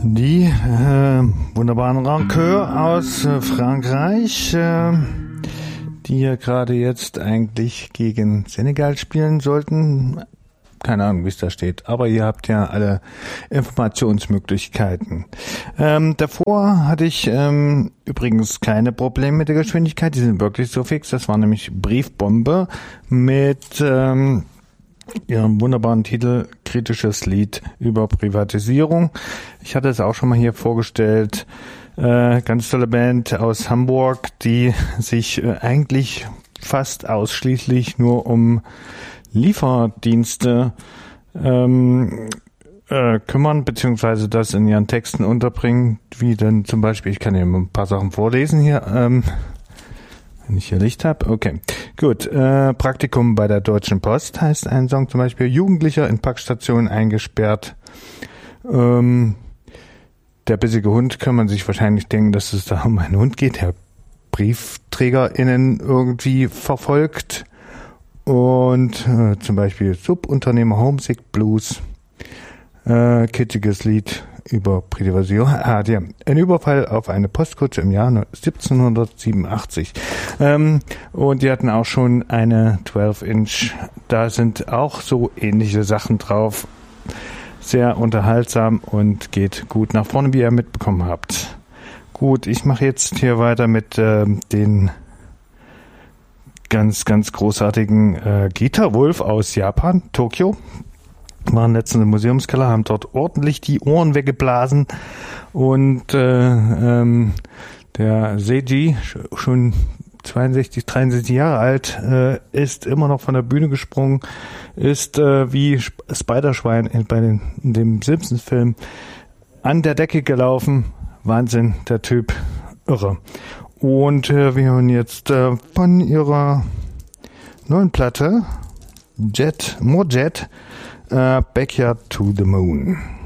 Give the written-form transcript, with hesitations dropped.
Die wunderbaren Rancœur aus Frankreich, die ja gerade jetzt eigentlich gegen Senegal spielen sollten. Keine Ahnung, wie es da steht, aber ihr habt ja alle Informationsmöglichkeiten. Davor hatte ich übrigens keine Probleme mit der Geschwindigkeit, die sind wirklich so fix. Das war nämlich Briefbombe mit ihrem wunderbaren Titel Kritisches Lied über Privatisierung. Ich hatte es auch schon mal hier vorgestellt. Ganz tolle Band aus Hamburg, die sich eigentlich fast ausschließlich nur um Lieferdienste kümmern, beziehungsweise das in ihren Texten unterbringen, wie dann zum Beispiel, ich kann hier ein paar Sachen vorlesen hier, wenn ich hier Licht habe. Okay, gut. Praktikum bei der Deutschen Post heißt ein Song zum Beispiel. Jugendlicher in Packstation eingesperrt. Der bissige Hund, kann man sich wahrscheinlich denken, dass es da um einen Hund geht, der BriefträgerInnen irgendwie verfolgt. Und zum Beispiel Subunternehmer Homesick Blues, kitschiges Lied über Privatisierung. Ein Überfall auf eine Postkutsche im Jahr 1787. Und die hatten auch schon eine 12-Inch. Da sind auch so ähnliche Sachen drauf. Sehr unterhaltsam und geht gut nach vorne, wie ihr mitbekommen habt. Gut, ich mache jetzt hier weiter mit den ganz, ganz großartigen Gita Wolf aus Japan, Tokio. Waren letztens im Museumskeller, haben dort ordentlich die Ohren weggeblasen und der Seiji, schon 62, 63 Jahre alt, ist immer noch von der Bühne gesprungen, ist wie Spiderschwein in dem Simpsons-Film an der Decke gelaufen. Wahnsinn, der Typ, irre. Und wir hören jetzt von ihrer neuen Platte More Jet, Backyard to the Moon.